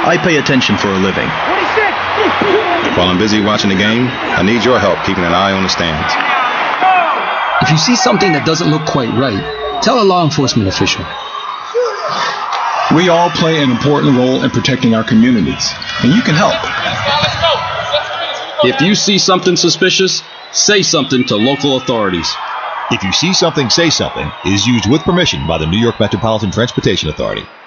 I pay attention for a living. While I'm busy watching the game, I need your help keeping an eye on the stands. If you see something that doesn't look quite right, tell a law enforcement official. We all play an important role in protecting our communities, and you can help. If you see something suspicious, say something to local authorities. If you see something, say something is used with permission by the New York Metropolitan Transportation Authority.